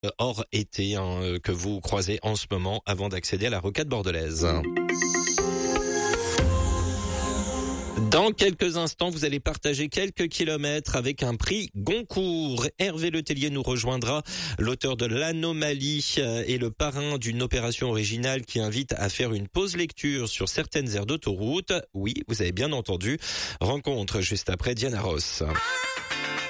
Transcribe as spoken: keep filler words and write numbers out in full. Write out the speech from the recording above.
hors été hein, que vous croisez en ce moment avant d'accéder à la rocade bordelaise. Dans quelques instants, vous allez partager quelques kilomètres avec un prix Goncourt. Hervé Letellier nous rejoindra, l'auteur de l'Anomalie et le parrain d'une opération originale qui invite à faire une pause lecture sur certaines aires d'autoroute. Oui, vous avez bien entendu. Rencontre juste après Diana Ross.